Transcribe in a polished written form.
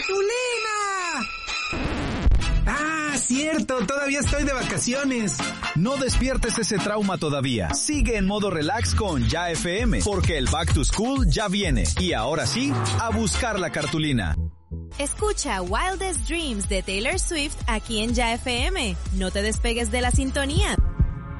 ¡Ah, cierto! Todavía estoy de vacaciones. No despiertes ese trauma todavía. Sigue en modo relax con Ya FM, porque el Back to School ya viene. Y ahora sí, a buscar la cartulina. Escucha Wildest Dreams de Taylor Swift aquí en Ya FM. No te despegues de la sintonía.